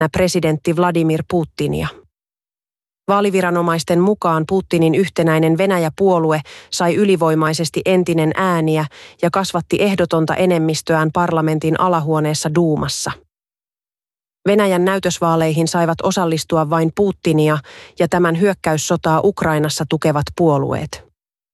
presidentti Vladimir Putinia. Vaaliviranomaisten mukaan Putinin yhtenäinen Venäjä-puolue sai ylivoimaisesti entinen ääniä ja kasvatti ehdotonta enemmistöään parlamentin alahuoneessa Duumassa. Venäjän näytösvaaleihin saivat osallistua vain Putinia ja tämän hyökkäyssotaa Ukrainassa tukevat puolueet.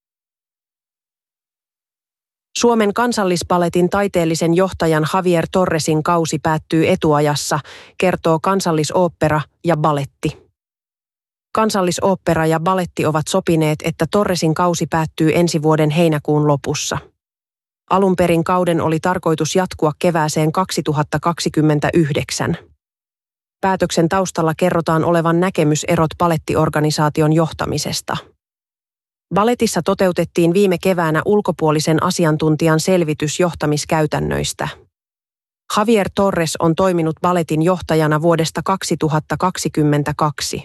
Suomen Kansallispaletin taiteellisen johtajan Javier Torresin kausi päättyy etuajassa, kertoo Kansallisooppera ja Baletti. Kansallisooppera ja Baletti ovat sopineet, että Torresin kausi päättyy ensi vuoden heinäkuun lopussa. Alun perin kauden oli tarkoitus jatkua kevääseen 2029. Päätöksen taustalla kerrotaan olevan näkemyserot balettiorganisaation johtamisesta. Baletissa toteutettiin viime keväänä ulkopuolisen asiantuntijan selvitys johtamiskäytännöistä. Javier Torres on toiminut baletin johtajana vuodesta 2022.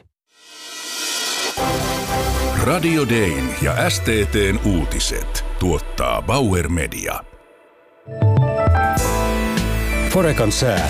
Radio Dayn ja STT:n uutiset tuottaa Bauer Media. Forecan sää.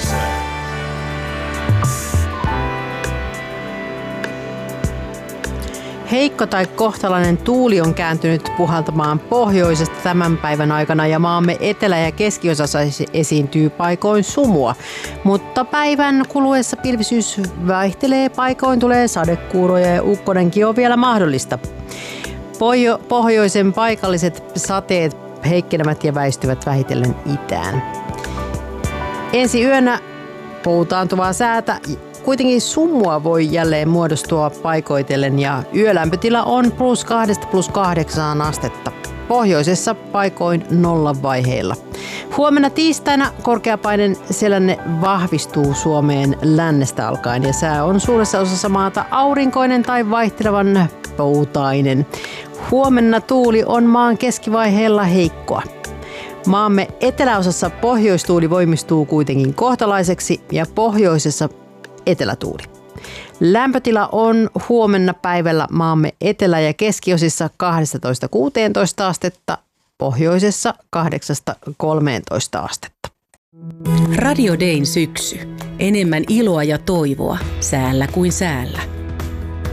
Heikko tai kohtalainen tuuli on kääntynyt puhaltamaan pohjoisesta tämän päivän aikana ja maamme etelä- ja keskiosassa esiintyy paikoin sumua. Mutta päivän kuluessa pilvisyys vaihtelee, paikoin tulee sadekuuroja ja ukkonenkin on vielä mahdollista. Pohjoisen paikalliset sateet heikkenevät ja väistyvät vähitellen itään. Ensi yönä poutaantuvaa säätä. Kuitenkin sumua voi jälleen muodostua paikoitellen ja yölämpötila on +2 + 8 astetta. Pohjoisessa paikoin nollan vaiheilla. Huomenna tiistaina korkeapainen selänne vahvistuu Suomeen lännestä alkaen ja sää on suuressa osassa maata aurinkoinen tai vaihtelevan poutainen. Huomenna tuuli on maan keskivaiheella heikkoa. Maamme eteläosassa pohjoistuuli voimistuu kuitenkin kohtalaiseksi ja pohjoisessa etelätuuli. Lämpötila on huomenna päivällä maamme etelä- ja keskiosissa 12–16 astetta, pohjoisessa 8–13 astetta. Radio Dayn syksy. Enemmän iloa ja toivoa säällä kuin säällä.